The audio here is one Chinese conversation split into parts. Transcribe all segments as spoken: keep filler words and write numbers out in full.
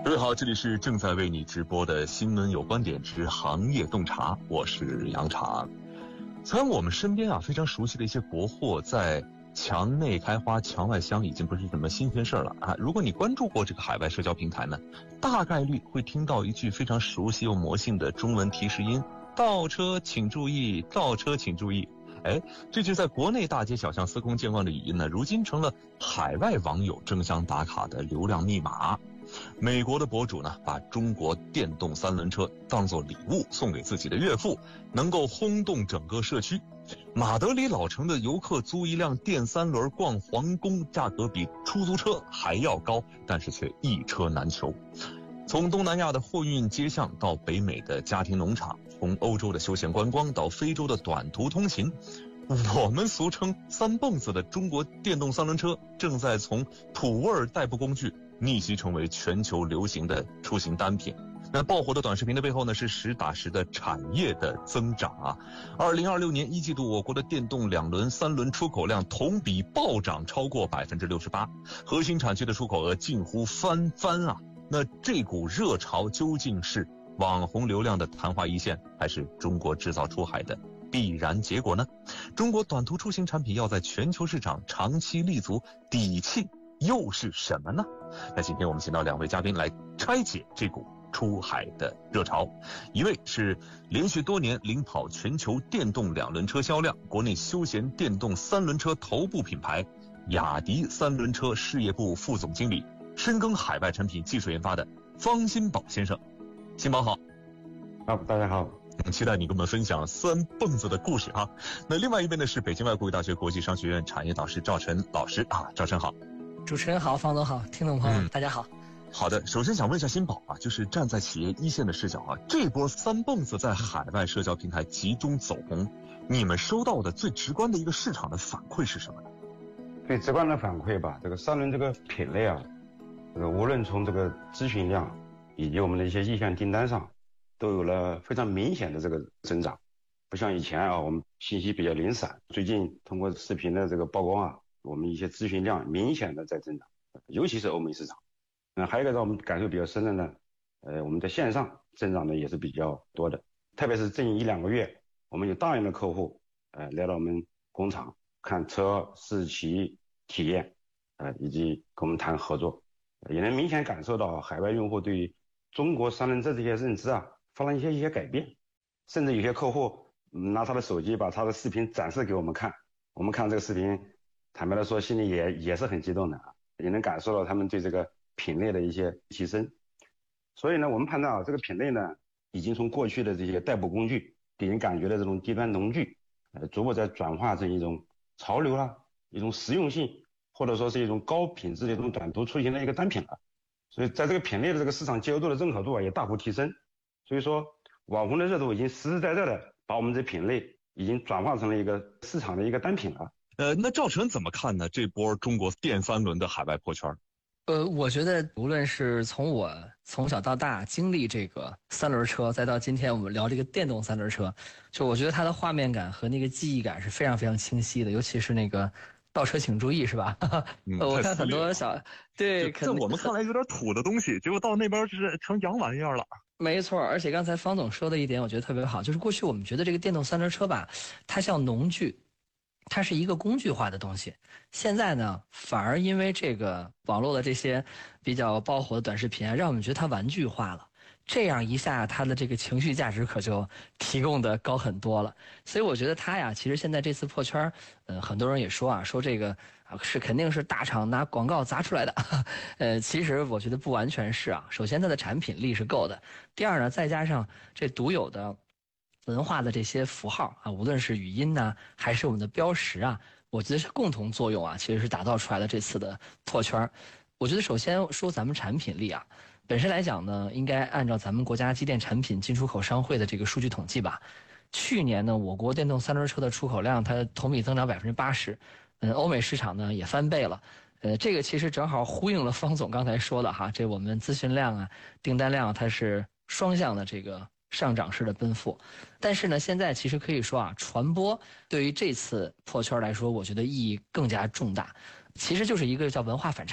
各位好，这里是正在为你直播的新闻有观点之行业洞察，我是杨常。虽然我们身边啊非常熟悉的一些国货在墙内开花墙外香已经不是什么新鲜事儿了啊。如果你关注过这个海外社交平台呢，大概率会听到一句非常熟悉又魔性的中文提示音：倒车请注意，倒车请注意。哎，这句在国内大街小巷司空见惯的语音呢，如今成了海外网友争相打卡的流量密码。美国的博主呢，把中国电动三轮车当作礼物送给自己的岳父，能够轰动整个社区。马德里老城的游客租一辆电三轮逛皇宫，价格比出租车还要高，但是却一车难求。从东南亚的货运街巷到北美的家庭农场，从欧洲的休闲观光到非洲的短途通勤，我们俗称三蹦子的中国电动三轮车正在从土味代步工具逆袭成为全球流行的出行单品。那爆火的短视频的背后呢，是实打实的产业的增长啊！二零二六年一季度，我国的电动两轮、三轮出口量同比暴涨超过百分之六十八，核心产区的出口额近乎翻番啊！那这股热潮究竟是网红流量的昙花一现，还是中国制造出海的必然结果呢？中国短途出行产品要在全球市场长期立足，底气又是什么呢？那今天我们请到两位嘉宾来拆解这股出海的热潮。一位是连续多年领跑全球电动两轮车销量，国内休闲电动三轮车头部品牌雅迪三轮车事业部副总经理，深耕海外产品技术研发的方新宝先生。新宝好。 啊，大家好。 期待你跟我们分享三蹦子的故事啊。那另外一边呢是北京外国语大学国际商学院产业导师赵晨老师啊，赵晨好。 主持人好，方总好，听众朋友们、嗯、大家好。 好的，首先想问一下新宝啊，就是站在企业一线的视角啊，这波三蹦子在海外社交平台集中走红，你们收到的最直观的一个市场的反馈是什么呢？ 最直观的反馈吧，这个三轮这个品类啊，这个无论从这个咨询量以及我们的一些意向订单上，都有了非常明显的这个增长。不像以前啊，我们信息比较零散，最近通过视频的这个曝光啊，我们一些咨询量明显的在增长，尤其是欧美市场。那还有一个让我们感受比较深的呢，呃，我们在线上增长的也是比较多的，特别是近一两个月，我们有大量的客户，呃，来到我们工厂看车、试骑、体验，呃，以及跟我们谈合作，也能明显感受到海外用户对于中国三轮车这些认知啊，发生一些一些改变，甚至有些客户、嗯、拿他的手机把他的视频展示给我们看，我们看这个视频，坦白的说，心里也也是很激动的啊，也能感受到他们对这个品类的一些提升。所以呢，我们判断啊，这个品类呢，已经从过去的这些代步工具给人感觉的这种低端农具，呃，逐步在转化成一种潮流啦，一种实用性，或者说是一种高品质的一种短途出行的一个单品了。所以在这个品类的这个市场接受度的认可度啊，也大幅提升。所以说，网红的热度已经实实在在的把我们这品类已经转化成了一个市场的一个单品了。 呃，那赵晨怎么看呢？这波中国电三轮的海外破圈？ 呃，我觉得无论是从我从小到大经历这个三轮车，再到今天我们聊这个电动三轮车，就我觉得它的画面感和那个记忆感是非常非常清晰的，尤其是那个倒车请注意，是吧？嗯、我看很多小对， 在我们看来有点土的东西，结果到那边就是成洋玩意儿了。 没错，而且刚才方总说的一点，我觉得特别好，就是过去我们觉得这个电动三轮车吧，它像农具。它是一个工具化的东西，现在呢，反而因为这个网络的这些比较爆火的短视频啊，让我们觉得它玩具化了。这样一下，它的这个情绪价值可就提供的高很多了。所以我觉得它呀，其实现在这次破圈，呃，很多人也说啊，说这个啊是肯定是大厂拿广告砸出来的。呃，其实我觉得不完全是啊。首先，它的产品力是够的；第二呢，再加上这独有的文化的这些符号啊，无论是语音呢，还是我们的标识啊，我觉得是共同作用啊，其实是打造出来了这次的破圈。我觉得首先说咱们产品力啊，本身来讲呢，应该按照咱们国家机电产品进出口商会的这个数据统计吧，去年呢，我国电动三轮车的出口量它同比增长百分之八十，嗯，欧美市场呢也翻倍了。呃，这个其实正好呼应了方总刚才说的哈，这我们咨询量啊、订单量啊，它是双向的这个上涨式的奔赴。但是呢，现在其实可以说啊，传播对于这次破圈来说，我觉得意义更加重大。其实就是一个叫文化反差感。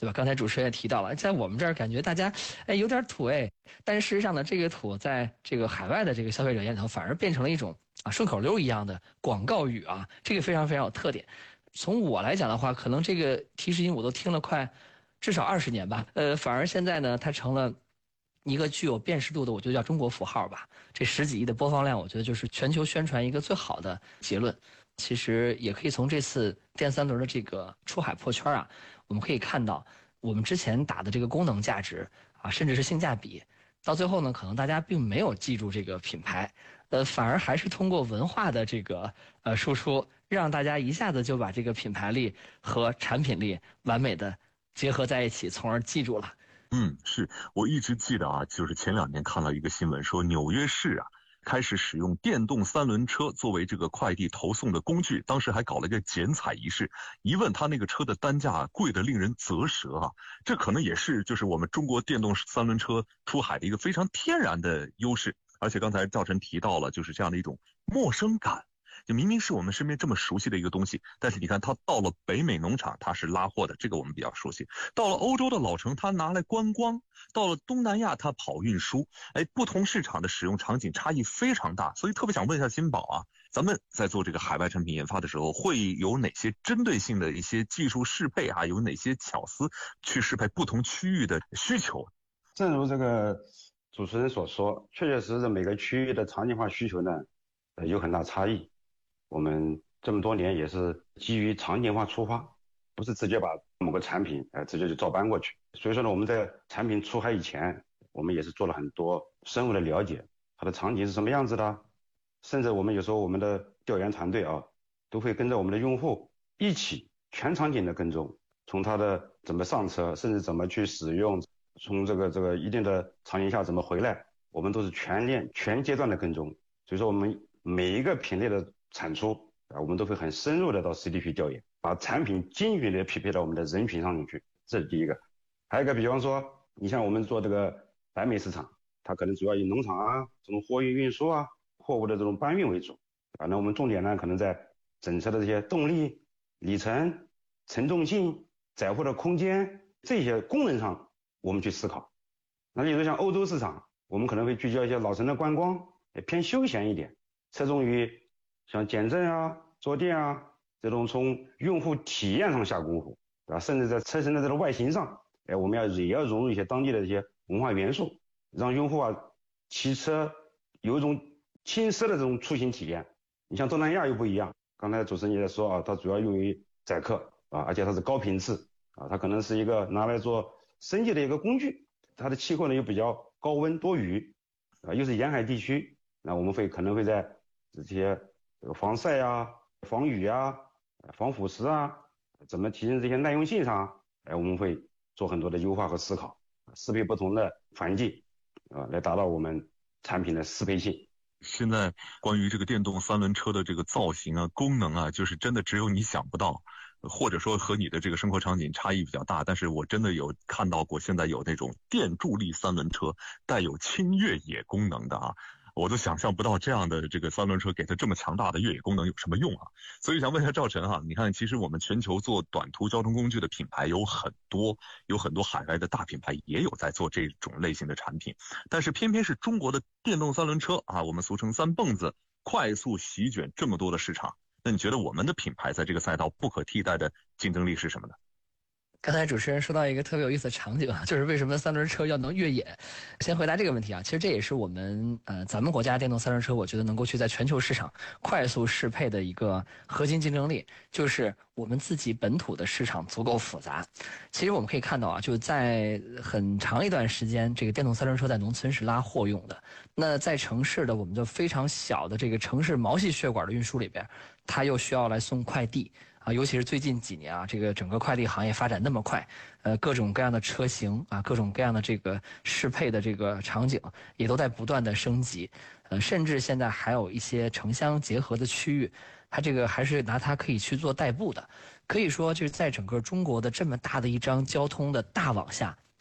对吧？刚才主持人也提到了，在我们这儿感觉大家哎有点土哎，但是事实上呢，这个土在这个海外的这个消费者眼里头反而变成了一种啊顺口溜一样的广告语啊，这个非常非常有特点。从我来讲的话，可能这个提示音我都听了快至少二十年吧，呃，反而现在呢，它成了一个具有辨识度的，我觉得叫中国符号吧。这十几亿的播放量，我觉得就是全球宣传一个最好的结论。其实也可以从这次电三轮的这个出海破圈啊，我们可以看到我们之前打的这个功能价值啊，甚至是性价比，到最后呢，可能大家并没有记住这个品牌，呃，反而还是通过文化的这个呃输出，让大家一下子就把这个品牌力和产品力完美的结合在一起，从而记住了。 嗯，是我一直记得啊，就是前两年看了一个新闻，说纽约市啊开始使用电动三轮车作为这个快递投送的工具，当时还搞了一个剪彩仪式。一问他那个车的单价贵得令人啧舌啊，这可能也是就是我们中国电动三轮车出海的一个非常天然的优势。而且刚才赵晨提到了，就是这样的一种陌生感。就明明是我们身边这么熟悉的一个东西，但是你看它到了北美农场它是拉货的，这个我们比较熟悉；到了欧洲的老城它拿来观光，到了东南亚它跑运输，哎，不同市场的使用场景差异非常大。所以特别想问一下金宝啊，咱们在做这个海外产品研发的时候，会有哪些针对性的一些技术适配啊？有哪些巧思去适配不同区域的需求？ 正如这个主持人所说，确确实实每个区域的场景化需求呢，呃，有很大差异。我们这么多年也是基于场景化出发，不是直接把某个产品呃直接就照搬过去。所以说呢，我们在产品出海以前，我们也是做了很多深入的了解，它的场景是什么样子的，甚至我们有时候我们的调研团队啊，都会跟着我们的用户一起全场景的跟踪，从他的怎么上车，甚至怎么去使用，从这个这个一定的场景下怎么回来，我们都是全链全阶段的跟踪。所以说我们每一个品类的产出啊，我们都会很深入的到实地去调研，把产品精准的匹配到我们的人群上面去，这是第一个。还有一个，比方说，你像我们做这个北美市场，它可能主要以农场啊、这种货运运输啊、货物的这种搬运为主啊。那我们重点呢，可能在整车的这些动力、里程、承重性、载货的空间这些功能上，我们去思考。那例如像欧洲市场，我们可能会聚焦一些老城的观光，也偏休闲一点，侧重于像减震啊、坐垫啊这种从用户体验上下功夫，对吧？甚至在车身的这种外形上，哎，我们要也要融入一些当地的这些文化元素，让用户啊骑车有一种轻奢的这种出行体验。你像东南亚又不一样，刚才主持人也在说啊，它主要用于载客啊，而且它是高频次啊，它可能是一个拿来做生计的一个工具。它的气候呢又比较高温多雨啊，又是沿海地区，那我们会可能会在这些这个防晒啊、防雨啊、防腐蚀啊，怎么提升这些耐用性上，哎，我们会做很多的优化和思考，适配不同的环境啊，来达到我们产品的适配性。 现在关于这个电动三轮车的这个造型啊、功能啊，就是真的只有你想不到，或者说和你的这个生活场景差异比较大。但是我真的有看到过，现在有那种电助力三轮车带有轻越野功能的啊，我都想象不到这样的这个三轮车给它这么强大的越野功能有什么用啊。所以想问一下赵晨哈，你看其实我们全球做短途交通工具的品牌有很多，有很多海外的大品牌也有在做这种类型的产品，但是偏偏是中国的电动三轮车啊，我们俗称三蹦子，快速席卷这么多的市场。那你觉得我们的品牌在这个赛道不可替代的竞争力是什么呢？ 刚才主持人说到一个特别有意思的场景啊，就是为什么三轮车要能越野？先回答这个问题啊，其实这也是我们呃咱们国家电动三轮车，我觉得能够去在全球市场快速适配的一个核心竞争力，就是我们自己本土的市场足够复杂。其实我们可以看到啊，就在很长一段时间，这个电动三轮车在农村是拉货用的，那在城市的我们就非常小的这个城市毛细血管的运输里边，它又需要来送快递。啊，尤其是最近几年啊，这个整个快递行业发展那么快，呃，各种各样的车型啊，各种各样的这个适配的这个场景也都在不断的升级，呃，甚至现在还有一些城乡结合的区域，它这个还是拿它可以去做代步的，可以说就是在整个中国的这么大的一张交通的大网下，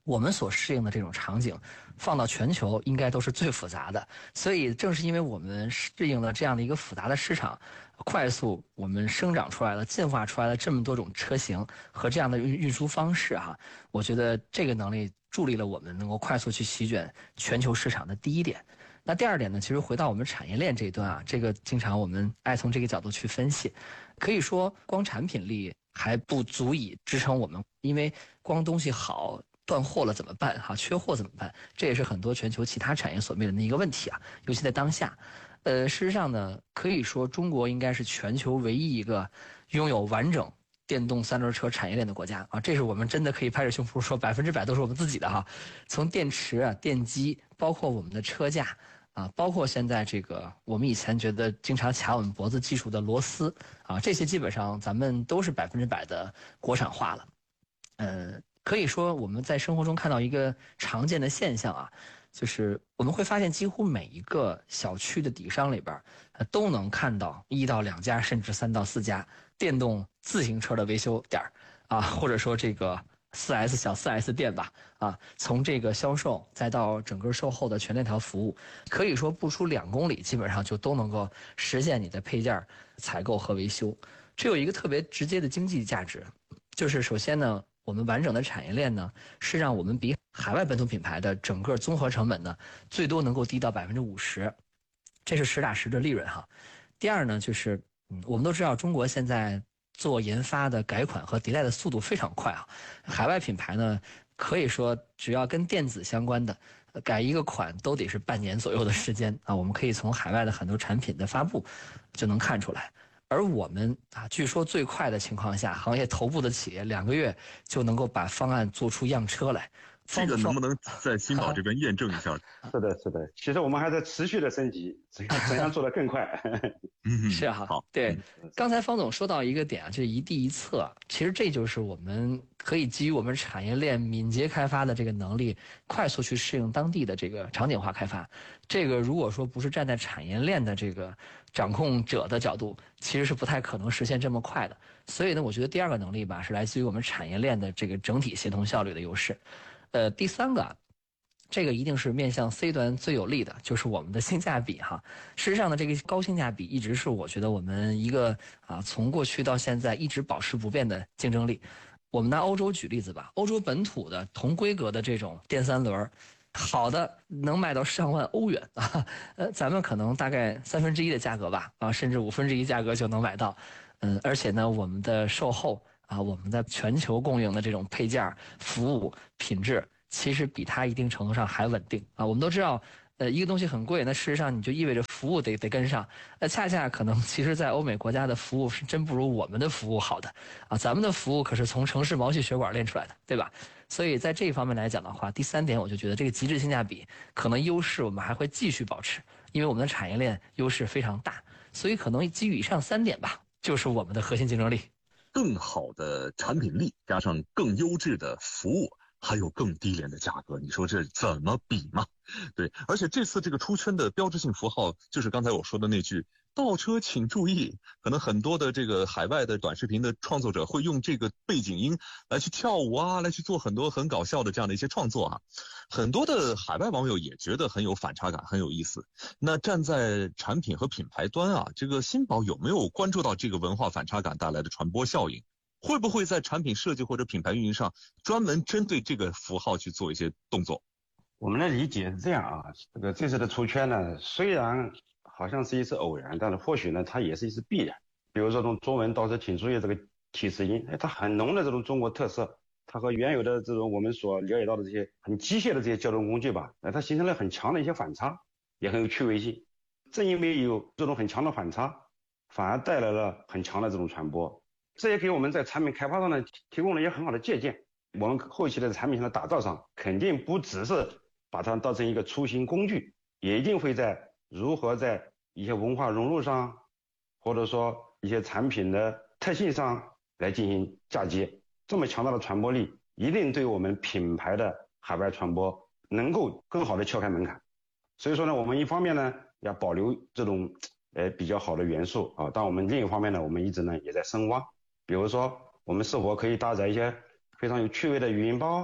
我们所适应的这种场景，放到全球应该都是最复杂的。所以正是因为我们适应了这样的一个复杂的市场，快速我们生长出来了、进化出来了这么多种车型和这样的运运输方式哈、啊，我觉得这个能力助力了我们能够快速去席卷全球市场的第一点。那第二点呢，其实回到我们产业链这一端啊，这个经常我们爱从这个角度去分析，可以说光产品力还不足以支撑我们，因为光东西好。断货了怎么办？哈，缺货怎么办？这也是很多全球其他产业所面临的一个问题啊，尤其在当下。呃，事实上呢，可以说中国应该是全球唯一一个拥有完整电动三轮车产业链的国家啊，这是我们真的可以拍着胸脯说百分之百都是我们自己的哈。从电池啊、电机，包括我们的车架啊，包括现在这个我们以前觉得经常卡我们脖子技术的螺丝啊，这些基本上咱们都是百分之百的国产化了。呃。可以说我们在生活中看到一个常见的现象啊，就是我们会发现几乎每一个小区的底商里边，呃，都能看到一到两家甚至三到四家电动自行车的维修点啊，或者说这个 四 S 小 四 S 店吧啊，从这个销售再到整个售后的全链条服务，可以说不出两公里，基本上就都能够实现你的配件采购和维修。这有一个特别直接的经济价值，就是首先呢。我们完整的产业链呢，是让我们比海外本土品牌的整个综合成本呢，最多能够低到百分之五十，这是实打实的利润哈。第二呢，就是嗯，我们都知道中国现在做研发的改款和迭代的速度非常快啊，海外品牌呢，可以说只要跟电子相关的，改一个款都得是半年左右的时间啊。我们可以从海外的很多产品的发布就能看出来。而我们啊，据说最快的情况下，行业头部的企业两个月就能够把方案做出样车来。 这个能不能在新宝这边验证一下？ 是的，是的。其实我们还在持续的升级，怎样怎样做得更快？ 嗯，是哈。好，对。刚才方总说到一个点啊，就是一地一策。其实这就是我们可以基于我们产业链敏捷开发的这个能力，快速去适应当地的这个场景化开发。这个如果说不是站在产业链的这个掌控者的角度，其实是不太可能实现这么快的。所以呢，我觉得第二个能力吧，是来自于我们产业链的这个整体协同效率的优势。呃，第三个，这个一定是面向 C 端最有利的，就是我们的性价比哈。事实上呢，这个高性价比一直是我觉得我们一个啊，从过去到现在一直保持不变的竞争力。我们拿欧洲举例子吧，欧洲本土的同规格的这种电三轮，好的能卖到上万欧元啊，呃，咱们可能大概三分之一的价格吧，啊，甚至五分之一价格就能买到。嗯，而且呢，我们的售后。啊，我们在全球供应的这种配件、服务、品质，其实比它一定程度上还稳定啊。我们都知道，呃，一个东西很贵，那事实上你就意味着服务得得跟上。那恰恰可能，其实，在欧美国家的服务是真不如我们的服务好的啊。咱们的服务可是从城市毛细血管练出来的，对吧？所以在这一方面来讲的话，第三点我就觉得这个极致性价比可能优势我们还会继续保持，因为我们的产业链优势非常大，所以可能基于以上三点吧，就是我们的核心竞争力。 更好的产品力，加上更优质的服务，还有更低廉的价格，你说这怎么比嘛？对，而且这次这个出圈的标志性符号，就是刚才我说的那句“倒车请注意”。可能很多的这个海外的短视频的创作者会用这个背景音来去跳舞啊，来去做很多很搞笑的这样的一些创作啊。很多的海外网友也觉得很有反差感，很有意思。那站在产品和品牌端啊，这个新宝有没有关注到这个文化反差感带来的传播效应？会不会在产品设计或者品牌运营上专门针对这个符号去做一些动作？ 我们的理解是这样啊，这个这次的出圈呢，虽然好像是一次偶然，但是或许呢，它也是一次必然。比如说从中文倒车请注意这个提示音，哎，它很浓的这种中国特色，它和原有的这种我们所了解到的这些很机械的这些交通工具吧，哎，它形成了很强的一些反差，也很有趣味性。正因为有这种很强的反差，反而带来了很强的这种传播。这也给我们在产品开发上呢提供了一些很好的借鉴。我们后期的产品上的打造上，肯定不只是把它当成一个出行工具，也一定会在如何在一些文化融入上，或者说一些产品的特性上来进行嫁接。这么强大的传播力，一定对我们品牌的海外传播能够更好的敲开门槛。所以说呢，我们一方面呢要保留这种呃比较好的元素啊，但我们另一方面呢，我们一直呢也在深挖。比如说，我们是否可以搭载一些非常有趣味的语音包，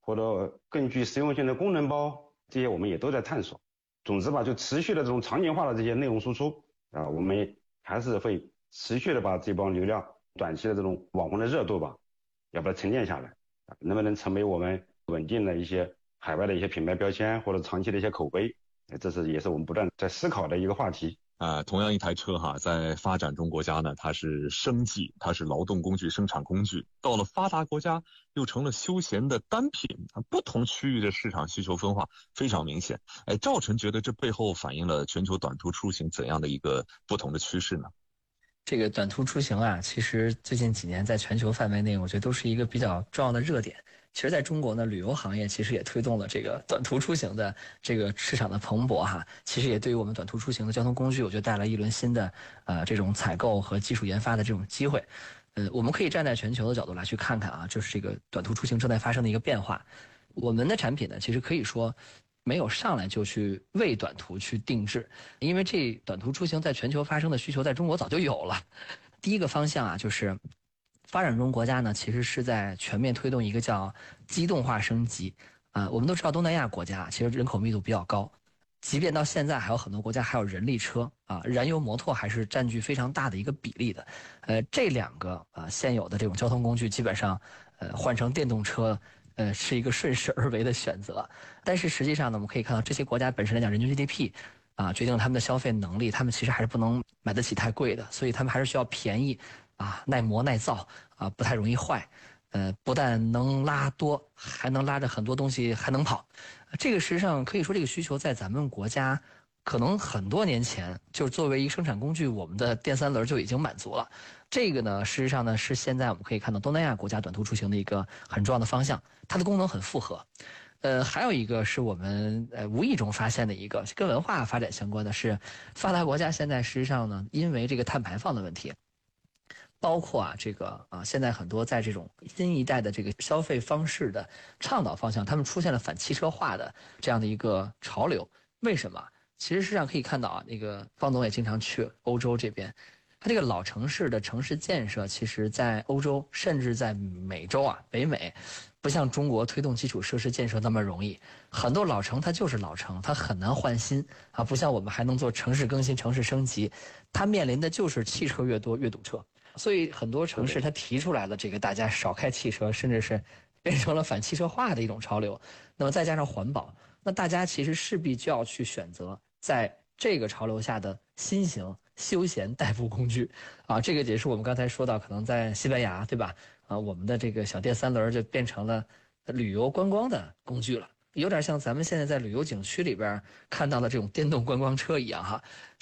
或者更具实用性的功能包，这些我们也都在探索。总之吧，就持续的这种场景化的这些内容输出啊，我们还是会持续的把这帮流量短期的这种网红的热度吧，要把它沉淀下来，能不能成为我们稳定的一些海外的一些品牌标签或者长期的一些口碑，这是也是我们不断在思考的一个话题。 啊，同样一台车哈，在发展中国家呢，它是生计，它是劳动工具、生产工具；到了发达国家，又成了休闲的单品。不同区域的市场需求分化非常明显。哎，赵晨觉得这背后反映了全球短途出行怎样的一个不同的趋势呢？ 这个短途出行啊，其实最近几年在全球范围内，我觉得都是一个比较重要的热点。其实在中国呢，旅游行业其实也推动了这个短途出行的这个市场的蓬勃哈。其实也对于我们短途出行的交通工具，我觉得带来一轮新的呃这种采购和技术研发的这种机会。呃，我们可以站在全球的角度来去看看啊，就是这个短途出行正在发生的一个变化。我们的产品呢，其实可以说没有上来就去为短途去定制，因为这短途出行在全球发生的需求在中国早就有了。第一个方向啊，就是发展中国家呢，其实是在全面推动一个叫机动化升级。啊、呃，我们都知道东南亚国家其实人口密度比较高，即便到现在还有很多国家还有人力车啊，燃油摩托还是占据非常大的一个比例的。呃，这两个啊、呃、现有的这种交通工具基本上呃换成电动车。呃，是一个顺势而为的选择，但是实际上呢，我们可以看到这些国家本身来讲，人均 G D P 啊，决定了他们的消费能力，他们其实还是不能买得起太贵的，所以他们还是需要便宜啊，耐磨耐造啊，不太容易坏。呃，不但能拉多，还能拉着很多东西，还能跑。这个实际上可以说，这个需求在咱们国家可能很多年前就作为一个生产工具，我们的电三轮就已经满足了。这个呢，事实上呢是现在我们可以看到东南亚国家短途出行的一个很重要的方向，它的功能很复合。呃，还有一个是我们呃无意中发现的一个跟文化发展相关的是，发达国家现在实际上呢，因为这个碳排放的问题，包括啊这个啊现在很多在这种新一代的这个消费方式的倡导方向，他们出现了反汽车化的这样的一个潮流。为什么？其实实际上可以看到啊，那个方总也经常去欧洲这边。它这个老城市的城市建设，其实在欧洲甚至在美洲啊，北美，不像中国推动基础设施建设那么容易。很多老城它就是老城，它很难换新啊，不像我们还能做城市更新、城市升级，它面临的就是汽车越多越堵车。所以很多城市它提出来了这个大家少开汽车，甚至是变成了反汽车化的一种潮流。那么再加上环保，那大家其实势必就要去选择在这个潮流下的新型休闲代步工具啊，这个也是我们刚才说到，可能在西班牙，对吧？啊，我们的这个小电三轮就变成了旅游观光的工具了，有点像咱们现在在旅游景区里边看到的这种电动观光车一样哈。